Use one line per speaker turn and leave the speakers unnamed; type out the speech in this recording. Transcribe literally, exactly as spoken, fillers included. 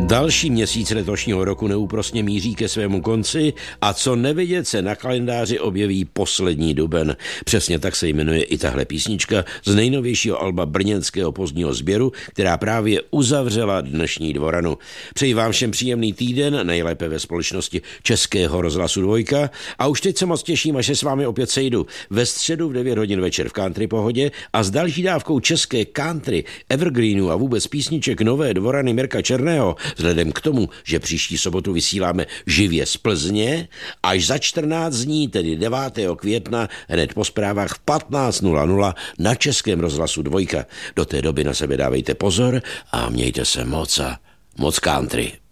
Další měsíc letošního roku neúprosně míří ke svému konci a co nevidět se na kalendáři objeví poslední duben. Přesně tak se jmenuje i tahle písnička z nejnovějšího alba brněnského pozdního sběru, která právě uzavřela dnešní Dvoranu. Přeji vám všem příjemný týden, nejlépe ve společnosti Českého rozhlasu Dvojka a už teď se moc těším, až se s vámi opět sejdu ve středu v devět hodin večer v Country Pohodě a s další dávkou české country, evergreenu a vůbec písniček nové Dvorany Mirka Černého. Vzhledem k tomu, že příští sobotu vysíláme živě z Plzně, až za čtrnáct dní, tedy devátého května, hned po zprávách v patnáct nula nula na Českém rozhlasu Dvojka. Do té doby na sebe dávejte pozor a mějte se moc a moc country.